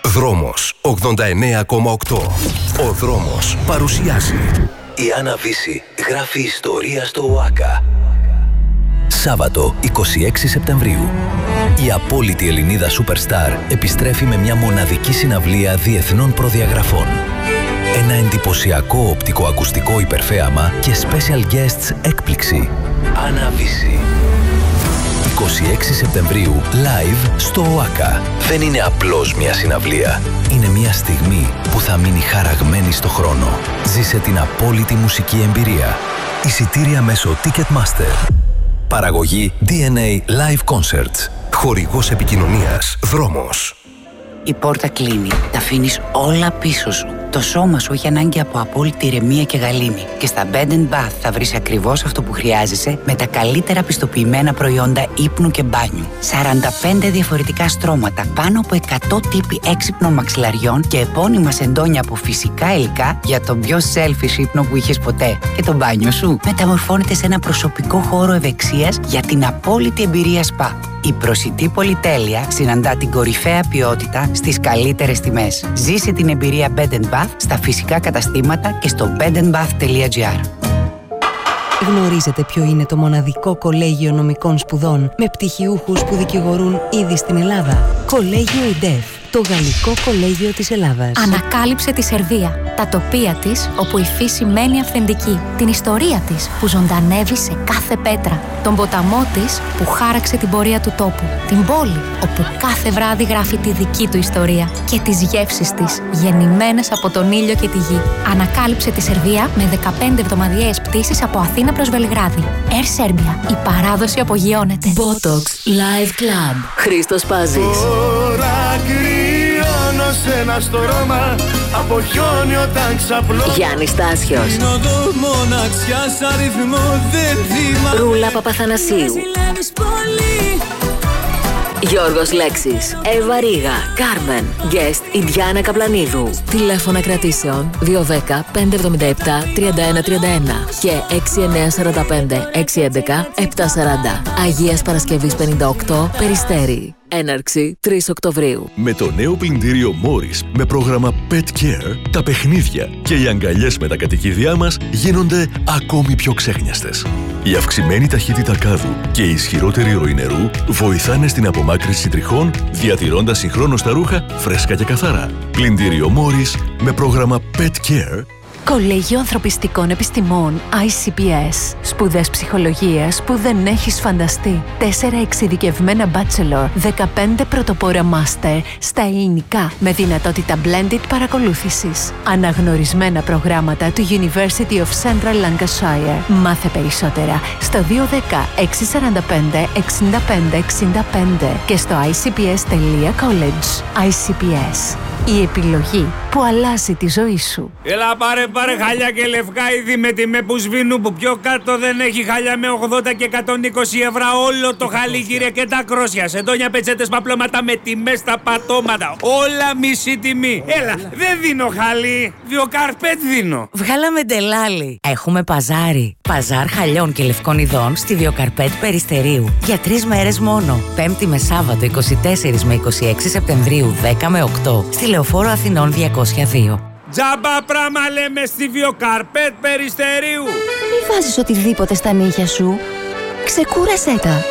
Δρόμος 89,8. Ο Δρόμος παρουσιάζει. Η Άννα Βύση γράφει ιστορία στο ΟΑΚΑ. Σάββατο 26 Σεπτεμβρίου. Η απόλυτη Ελληνίδα Superstar επιστρέφει με μια μοναδική συναυλία διεθνών προδιαγραφών. Ένα εντυπωσιακό οπτικοακουστικό υπερθέαμα και special guests έκπληξη. Άννα Βύση. 26 Σεπτεμβρίου, live στο ΟΑΚΑ. Δεν είναι απλώς μια συναυλία. Είναι μια στιγμή που θα μείνει χαραγμένη στο χρόνο. Ζήσε την απόλυτη μουσική εμπειρία. Εισιτήρια μέσω Ticketmaster. Παραγωγή DNA Live Concerts. Χορηγός επικοινωνίας Δρόμος. Η πόρτα κλείνει. Τα αφήνεις όλα πίσω σου. Το σώμα σου έχει ανάγκη από απόλυτη ηρεμία και γαλήνη. Και στα Bed & Bath θα βρεις ακριβώς αυτό που χρειάζεσαι με τα καλύτερα πιστοποιημένα προϊόντα ύπνου και μπάνιου. 45 διαφορετικά στρώματα, πάνω από 100 τύποι έξυπνων μαξιλαριών και επώνυμα σεντόνια από φυσικά υλικά για τον πιο selfish ύπνο που είχες ποτέ. Και το μπάνιο σου μεταμορφώνεται σε ένα προσωπικό χώρο ευεξίας για την απόλυτη εμπειρία σπα. Η προσιτή πολυτέλεια συναντά την κορυφαία ποιότητα στις καλύτερες τιμές. Ζήσε την εμπειρία Bed & Bath στα φυσικά καταστήματα και στο bedandbath.gr. Γνωρίζετε ποιο είναι το μοναδικό κολέγιο νομικών σπουδών με πτυχιούχους που δικηγορούν ήδη στην Ελλάδα? Κολέγιο ΙΝΤΕΦ, το Γαλλικό Κολέγιο της Ελλάδας. Ανακάλυψε τη Σερβία, τα τοπία της όπου η φύση μένει αυθεντική, την ιστορία της που ζωντανεύει σε κάθε πέτρα, τον ποταμό της που χάραξε την πορεία του τόπου, την πόλη όπου κάθε βράδυ γράφει τη δική του ιστορία και τις γεύσεις της γεννημένες από τον ήλιο και τη γη. Ανακάλυψε τη Σερβία με 15 εβδομαδιαίες πτήσεις από Αθήνα προς Βελιγράδι. Air Serbia, η παράδοση απογειώνεται. Botox Live Club. Χρήστος Πάζης. Σε ένα στρώμα από χιόνι όταν ξαπλώ. Γιάννης Στάσιος. Ρούλα Παπαθανασίου. Γιώργος Λέξης, Εύα Ρίγα, Κάρμεν, Guest η Διάνα Καπλανίδου. Τηλέφωνα κρατήσεων 210 577 3131 και 6945 611 740. Αγίας Παρασκευής 58, Περιστέρι. Έναρξη 3 Οκτωβρίου. Με το νέο πλυντήριο Morris με πρόγραμμα Pet Care, τα παιχνίδια και οι αγκαλιές με τα κατοικίδια μας γίνονται ακόμη πιο ξέχνιαστες. Η αυξημένη ταχύτητα κάδου και η ισχυρότερη ροή νερού βοηθάνε στην απομάκρυνση τριχών, διατηρώντας συγχρόνως τα ρούχα φρέσκα και καθαρά. Πλυντήριο Morris με πρόγραμμα Pet Care. Κολέγιο Ανθρωπιστικών Επιστημών ICPS. Σπουδές ψυχολογίας που δεν έχεις φανταστεί. 4 εξειδικευμένα bachelor, 15 πρωτοπόρα master στα ελληνικά με δυνατότητα blended παρακολούθησης. Αναγνωρισμένα προγράμματα του University of Central Lancashire. Μάθε περισσότερα στο 210 645 65 65 και στο icps.college. ICPS. Η επιλογή που αλλάζει τη ζωή σου. Έλα πάρε χαλιά και λευκάιδι με τιμέ που σβήνουν, που πιο κάτω δεν έχει χαλιά με 80 και 120 ευρώ όλο το χαλί, κύριε, και τα κρόσια, σεντόνια, πετσέτες, παπλώματα με τιμές στα πατώματα. Όλα μισή τιμή. Έλα, δεν δίνω χαλί, Βιοκαρπέτ δίνω. Βγάλαμε ντελάλι. Έχουμε παζάρι. Παζάρ χαλιών και λευκών ειδών στη Βιοκαρπέτ Περιστερίου. Για 3 μέρες μόνο. 5η με Σάββατο 24 με 26 Σεπτεμβρίου 10 με 8. Στη Λεωφόρο Αθηνών 202. Τζάμπα πράμα λέμε στη Βιοκαρπέτ Περιστερίου. Μη βάζεις οτιδήποτε στα νύχια σου. Ξεκούρασέ τα.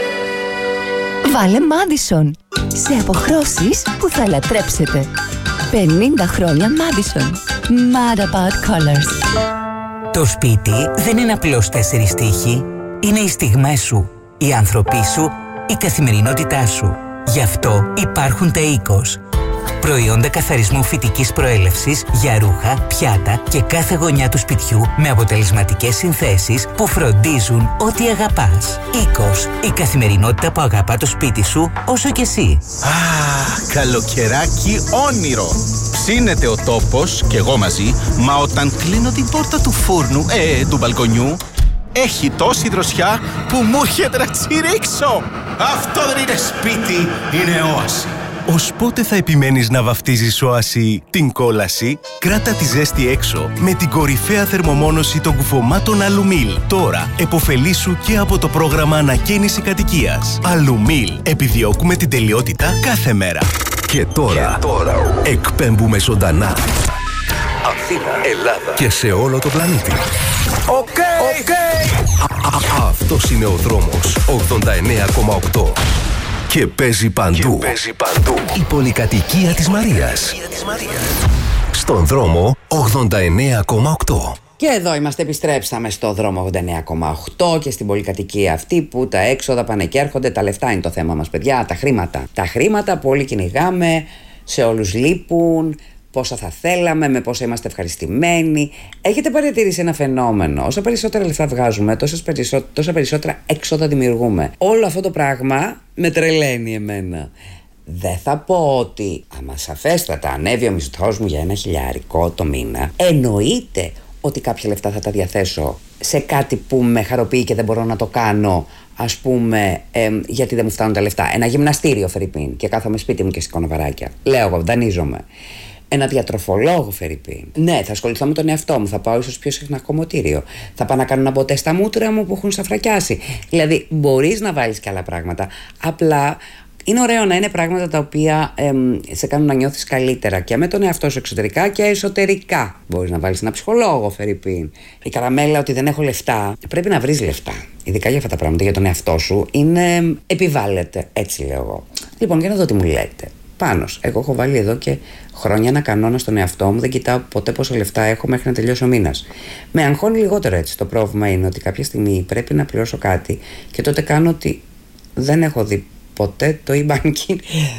Βάλε Madison. Σε αποχρώσεις που θα λατρέψετε. 50 χρόνια Madison. Mad about colors. Το σπίτι δεν είναι απλώς 4 τοίχοι. Είναι οι στιγμές σου, οι άνθρωποι σου, η καθημερινότητά σου. Γι' αυτό υπάρχουν τα Οίκος. Προϊόντα καθαρισμού φυτικής προέλευσης για ρούχα, πιάτα και κάθε γωνιά του σπιτιού με αποτελεσματικές συνθέσεις που φροντίζουν ό,τι αγαπάς. Οίκος, η καθημερινότητα που αγαπά το σπίτι σου όσο και εσύ. Καλοκαιράκι όνειρο. Ψήνεται ο τόπος και εγώ μαζί, μα όταν κλείνω την πόρτα του φούρνου, του μπαλκονιού, έχει τόση δροσιά που μου έρχεται να τσιρίξω. Αυτό δεν είναι σπίτι, είναι όαση. Ως πότε θα επιμένεις να βαφτίζεις όαση την κόλαση? Κράτα τη ζέστη έξω με την κορυφαία θερμομόνωση των κουφωμάτων Αλουμίλ. Τώρα επωφελήσου και από το πρόγραμμα ανακαίνιση κατοικίας. Αλουμίλ. Επιδιώκουμε την τελειότητα κάθε μέρα. Και τώρα εκπέμπουμε ζωντανά Αθήνα, Ελλάδα και σε όλο το πλανήτη. Οκ. Αυτός είναι ο δρόμος 89,8 και παίζει παντού. Η πολυκατοικία της Μαρίας. Στον δρόμο 89,8. Και εδώ είμαστε, επιστρέψαμε στο δρόμο 89,8 και στην πολυκατοικία αυτή που τα έξοδα πάνε και έρχονται, τα λεφτά είναι το θέμα μας, παιδιά, τα χρήματα. Τα χρήματα που όλοι κυνηγάμε, σε όλους λείπουν, πόσα θα θέλαμε, με πόσα είμαστε ευχαριστημένοι. Έχετε παρατηρήσει ένα φαινόμενο? Όσα περισσότερα λεφτά βγάζουμε, τόσα περισσότερα έξοδα δημιουργούμε. Όλο αυτό το πράγμα με τρελαίνει εμένα. Δεν θα πω ότι, άμα σαφέστατα ανέβει ο μισθός μου για 1.000 το μήνα, εννοείται ότι κάποια λεφτά θα τα διαθέσω σε κάτι που με χαροποιεί και δεν μπορώ να το κάνω, ας πούμε, γιατί δεν μου φτάνουν τα λεφτά. Ένα γυμναστήριο, φερρυπίν, και κάθομαι σπίτι μου και σηκώνω βαράκια. Λέω εγώ, δανείζομαι. Ένα διατροφολόγο, φερρυπίν. Ναι, θα ασχοληθώ με τον εαυτό μου. Θα πάω ίσως πιο συχνά κομμωτήριο. Θα πάω να κάνω ένα ποτέ στα μούτρα μου που έχουν σαφρακιάσει. Δηλαδή, μπορείς να βάλεις και άλλα πράγματα. Απλά είναι ωραίο να είναι πράγματα τα οποία σε κάνουν να νιώθεις καλύτερα και με τον εαυτό σου εξωτερικά και εσωτερικά. Μπορείς να βάλεις ένα ψυχολόγο, φερρυπίν. Η καραμέλα ότι δεν έχω λεφτά. Πρέπει να βρεις λεφτά. Ειδικά για αυτά τα πράγματα, για τον εαυτό σου, είναι επιβάλλεται. Έτσι λέω εγώ. Λοιπόν, για να δω τι μου λέτε. Πάνος. Εγώ έχω βάλει εδώ και χρόνια ένα κανόνα στον εαυτό μου. Δεν κοιτάω ποτέ πόσα λεφτά έχω μέχρι να τελειώσει ο μήνας. Με αγχώνει λιγότερο έτσι. Το πρόβλημα είναι ότι κάποια στιγμή πρέπει να πληρώσω κάτι και τότε κάνω ότι δεν έχω δει ποτέ το e-banking.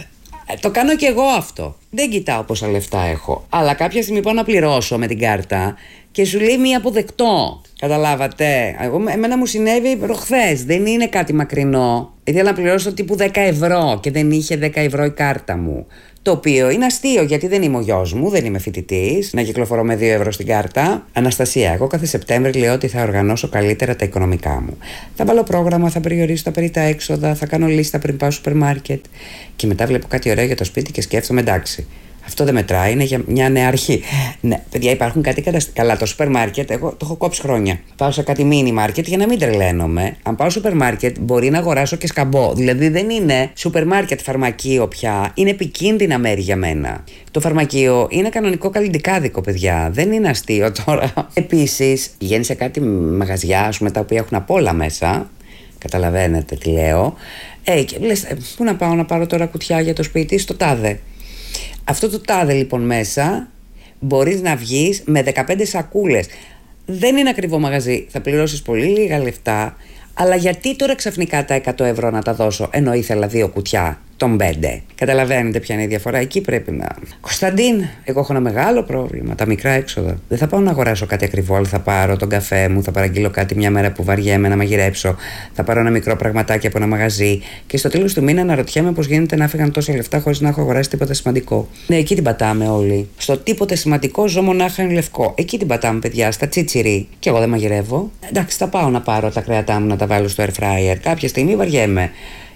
Το κάνω και εγώ αυτό. Δεν κοιτάω πόσα λεφτά έχω. Αλλά κάποια στιγμή πάω να πληρώσω με την κάρτα και σου λέει μη αποδεκτό. Καταλάβατε. Εμένα μου συνέβη προχθές. Δεν είναι κάτι μακρινό. Ήθελα να πληρώσω τύπου 10 ευρώ και δεν είχε 10 ευρώ η κάρτα μου. Το οποίο είναι αστείο γιατί δεν είμαι ο γιος μου, δεν είμαι φοιτητής. Να κυκλοφορώ με 2 ευρώ στην κάρτα. Αναστασία, εγώ κάθε Σεπτέμβρη λέω ότι θα οργανώσω καλύτερα τα οικονομικά μου. Θα βάλω πρόγραμμα, θα περιορίσω τα περί τα έξοδα, θα κάνω λίστα πριν πάω στο σούπερ μάρκετ. Και μετά βλέπω κάτι ωραίο για το σπίτι και σκέφτομαι εντάξει. Αυτό δεν μετράει, είναι για μια νέα αρχή. Ναι, παιδιά, υπάρχουν κάτι καλά. Το σούπερ μάρκετ, εγώ το έχω κόψει χρόνια. Πάω σε κάτι μίνι μάρκετ για να μην τρελαίνομαι. Αν πάω σούπερ μάρκετ, μπορεί να αγοράσω και σκαμπό. Δηλαδή δεν είναι σούπερ μάρκετ φαρμακείο πια. Είναι επικίνδυνα μέρη για μένα. Το φαρμακείο είναι κανονικό καλλιντικάδικο, παιδιά. Δεν είναι αστείο τώρα. Επίσης, πηγαίνει σε κάτι μαγαζιά, ας πούμε, τα οποία έχουν απ' όλα μέσα. Καταλαβαίνετε τι λέω. Και λες, πού να πάω να πάρω τώρα κουτιά για το σπίτι, στο τάδε. Αυτό το τάδε λοιπόν μέσα μπορείς να βγεις με 15 σακούλες. Δεν είναι ακριβό μαγαζί, θα πληρώσεις πολύ λίγα λεφτά, αλλά γιατί τώρα ξαφνικά τα 100 ευρώ να τα δώσω ενώ ήθελα 2 κουτιά των 5. Καταλαβαίνετε ποια είναι η διαφορά, εκεί πρέπει να... Κωνσταντίν, εγώ έχω ένα μεγάλο πρόβλημα, τα μικρά έξοδα. Δεν θα πάω να αγοράσω κάτι ακριβό, αλλά θα πάρω τον καφέ μου, θα παραγγείλω κάτι μια μέρα που βαριέμαι να μαγειρέψω, θα πάρω ένα μικρό πραγματάκι από ένα μαγαζί και στο τέλος του μήνα αναρωτιέμαι πώς γίνεται να φύγαν τόσα λεφτά χωρίς να έχω αγοράσει τίποτα σημαντικό. Ναι, εκεί την πατάμε όλοι. Στο τίποτε σημαντικό ζω μονάχα εν λευκό. Εκεί την πατάμε, παιδιά, στα τσίτσιρι. Και εγώ δεν μαγειρεύω. Εντάξει, θα πάω να πάρω τα κρέατά μου να τα βάλω στο air fryer. Κάποια στιγμή βαριέμαι.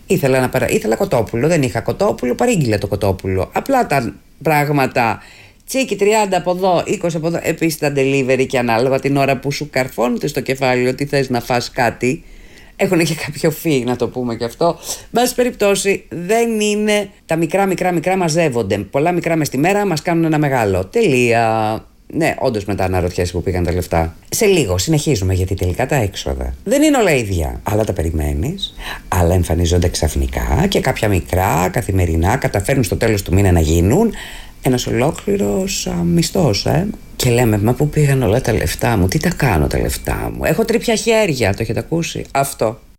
Ήθελα κοτόπουλο, δεν είχα κοτόπουλο, παρήγγειλα το κοτόπουλο. Απλά τα πράγματα. Τσίκι 30 από εδώ, 20 από εδώ. Επίσης τα delivery και ανάλογα την ώρα που σου καρφώνεται στο κεφάλι ότι θες να φας κάτι. Έχουν και κάποιο φύ, να το πούμε και αυτό. Μπας περιπτώσει, δεν είναι. Τα μικρά μαζεύονται. Πολλά μικρά μες τη μέρα μας κάνουν ένα μεγάλο. Τελεία. Ναι, όντως μετά αναρωτιέσαι που πήγαν τα λεφτά. Σε λίγο συνεχίζουμε γιατί τελικά τα έξοδα δεν είναι όλα ίδια. Άλλα τα περιμένεις, άλλα εμφανίζονται ξαφνικά και κάποια μικρά καθημερινά καταφέρνουν στο τέλος του μήνα να γίνουν ένας ολόκληρος μισθός. Και λέμε, μα πού πήγαν όλα τα λεφτά μου, τι τα κάνω τα λεφτά μου. Έχω τρίπια χέρια, το έχετε ακούσει αυτό.